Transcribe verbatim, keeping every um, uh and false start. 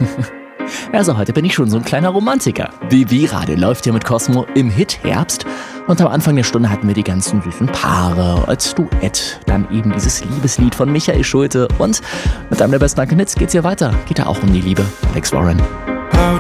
Also heute bin ich schon so ein kleiner Romantiker. B B-Radio läuft hier mit Cosmo im Hit Herbst. Und am Anfang der Stunde hatten wir die ganzen süßen Paare als Duett. Dann eben dieses Liebeslied von Michael Schulte. Und mit einem der besten Hits geht's hier weiter. Geht da auch um die Liebe. Alex Warren. How